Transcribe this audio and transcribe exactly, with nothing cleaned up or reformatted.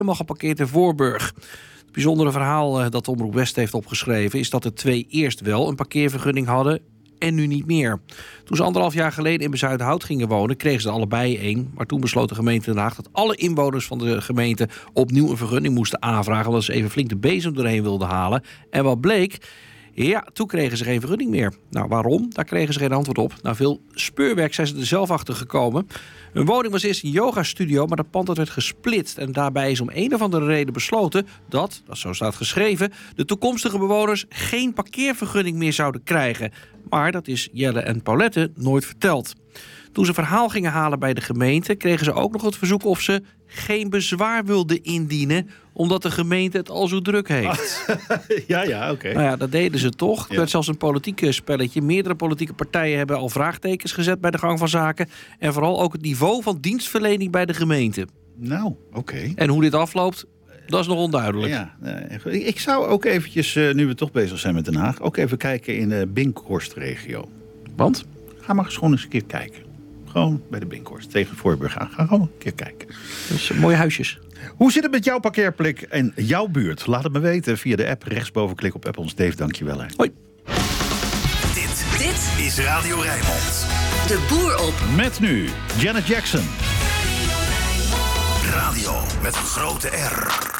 helemaal geparkeerd in Voorburg. Het bijzondere verhaal dat de Omroep West heeft opgeschreven is dat de twee eerst wel een parkeervergunning hadden en nu niet meer. Toen ze anderhalf jaar geleden in Bezuidenhout gingen wonen, kregen ze allebei één. Maar toen besloot de gemeente Den Haag dat alle inwoners van de gemeente opnieuw een vergunning moesten aanvragen, omdat ze even flink de bezem doorheen wilden halen. En wat bleek? Ja, toen kregen ze geen vergunning meer. Nou, waarom? Daar kregen ze geen antwoord op. Na veel speurwerk zijn ze er zelf achter gekomen. Hun woning was eerst een yogastudio, maar dat pand dat werd gesplitst. En daarbij is om een of andere reden besloten dat, dat zo staat geschreven, de toekomstige bewoners geen parkeervergunning meer zouden krijgen. Maar dat is Jelle en Paulette nooit verteld. Toen ze verhaal gingen halen bij de gemeente, kregen ze ook nog het verzoek of ze geen bezwaar wilden indienen, omdat de gemeente het al zo druk heeft. ja, ja, oké. Okay. Nou ja, dat deden ze toch. Het Ja. werd zelfs een politiek spelletje. Meerdere politieke partijen hebben al vraagtekens gezet bij de gang van zaken. En vooral ook het niveau van dienstverlening bij de gemeente. Nou, oké. Okay. En hoe dit afloopt, dat is nog onduidelijk. Ja, uh, ik zou ook eventjes, uh, nu we toch bezig zijn met Den Haag, ook even kijken in de Binkhorst-regio. Want? Ga maar gewoon eens een keer kijken. Gewoon bij de Binkhorst, tegen Voorburg aan. Ga gewoon een keer kijken. Dus mooie huisjes. Hoe zit het met jouw parkeerplek en jouw buurt? Laat het me weten via de app. Rechtsboven klik op app ons. Dave, dankjewel. Hè. Hoi. Dit, dit is Radio Rijnmond. De boer op. Met nu Janet Jackson. Radio met een grote R.